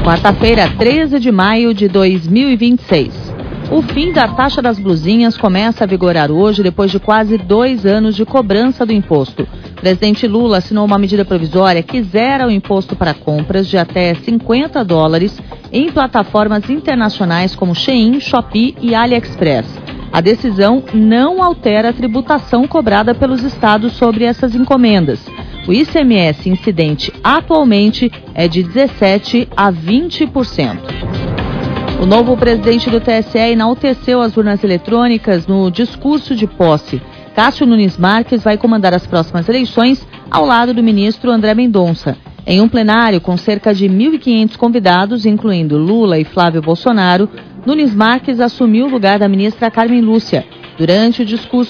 Quarta-feira, 13 de maio de 2026. O fim da taxa das blusinhas começa a vigorar hoje, depois de quase 2 anos de cobrança do imposto. O presidente Lula assinou uma medida provisória que zera o imposto para compras de até $50 em plataformas internacionais como Shein, Shopee e AliExpress. A decisão não altera a tributação cobrada pelos estados sobre essas encomendas. O ICMS incidente atualmente é de 17% a 20%. O novo presidente do TSE enalteceu as urnas eletrônicas no discurso de posse. Cássio Nunes Marques vai comandar as próximas eleições ao lado do ministro André Mendonça. Em um plenário com cerca de 1.500 convidados, incluindo Lula e Flávio Bolsonaro, Nunes Marques assumiu o lugar da ministra Carmen Lúcia. Durante o discurso